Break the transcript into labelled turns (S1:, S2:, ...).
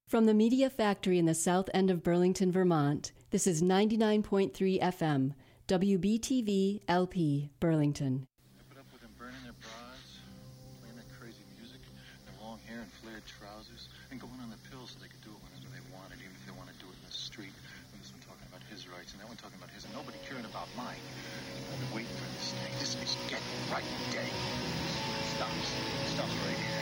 S1: From the Media Factory in the south end of Burlington, Vermont, this is 99.3 FM, WBTV LP, Burlington.
S2: Put up with them burning their bras, playing that crazy music, their long hair and flared trousers, and going on the pills so they could do it whenever they wanted, even if they want to do it in the street. And this one talking about his rights, and that one talking about his, and nobody caring about mine. I've been waiting for this day. This is Get Right Day. This is where it stops. It stops right here.